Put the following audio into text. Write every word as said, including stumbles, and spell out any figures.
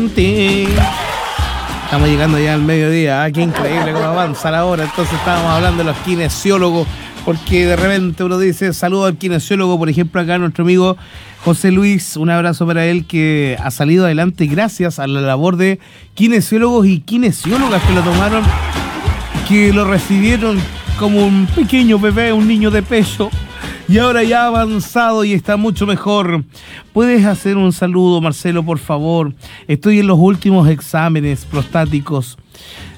Estamos llegando ya al mediodía, ¿eh? Qué increíble cómo avanza la hora. Entonces estábamos hablando de los kinesiólogos, porque de repente uno dice saludo al kinesiólogo, por ejemplo acá nuestro amigo José Luis, un abrazo para él que ha salido adelante gracias a la labor de kinesiólogos y kinesiólogas que lo tomaron, que lo recibieron como un pequeño bebé, un niño de pecho. Y ahora ya ha avanzado y está mucho mejor. ¿Puedes hacer un saludo, Marcelo, por favor? Estoy en los últimos exámenes prostáticos.